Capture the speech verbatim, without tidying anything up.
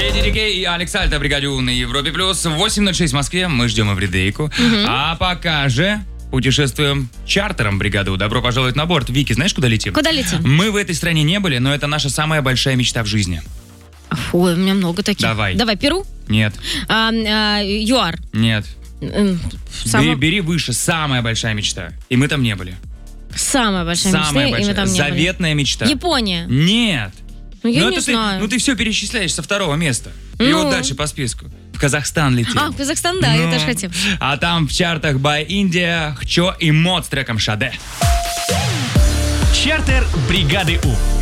Эдди Ди и Алекс Альта, бригаде У на Европе плюс. восемь ноль шесть в Москве. Мы ждем Эвридейку. Угу. А пока же путешествуем чартером бригады У. Добро пожаловать на борт. Вики, знаешь, куда летим? Куда летим? Мы в этой стране не были, но это наша самая большая мечта в жизни. Ой, у меня много таких. Давай. Давай, Перу? Нет. А, а, ЮАР? Нет. Само... Бери, бери выше. Самая большая мечта. И мы там не были. Самая большая Самая мечта, большая. и мы там не Заветная были. мечта. Япония? Нет. Ну, я ну, не это знаю. Ты, ну, ты все перечисляешь со второго места. Ну. И вот дальше по списку. В Казахстан летим. А, в Казахстан, да, ну. я тоже хотел. А там в чартах by India, Хчо и Мод с треком Шаде. Чартер бригады У.